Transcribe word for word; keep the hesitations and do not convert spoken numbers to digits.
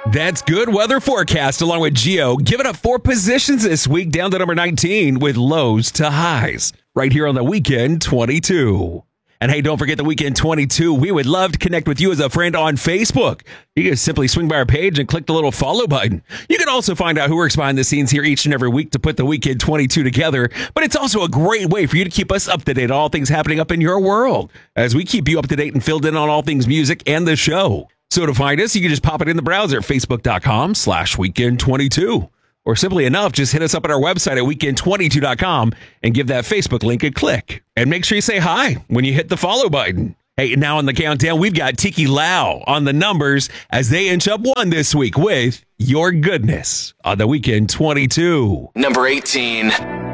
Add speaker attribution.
Speaker 1: That's good weather forecast along with Geo. Giving up four positions this week down to number nineteen with lows to highs right here on the Weekend twenty-two. And hey, don't forget the Weekend twenty-two. We would love to connect with you as a friend on Facebook. You can simply swing by our page and click the little follow button. You can also find out who works behind the scenes here each and every week to put the Weekend twenty-two together. But it's also a great way for you to keep us up to date on all things happening up in your world as we keep you up to date and filled in on all things music and the show. So to find us, you can just pop it in the browser, facebook.com slash weekend 22. Or simply enough, just hit us up at our website at weekend twenty-two dot com and give that Facebook link a click. And make sure you say hi when you hit the follow button. Hey, now on the countdown, we've got Tiki Lau on the numbers as they inch up one this week with Your Goodness on the Weekend twenty-two.
Speaker 2: Number eighteen.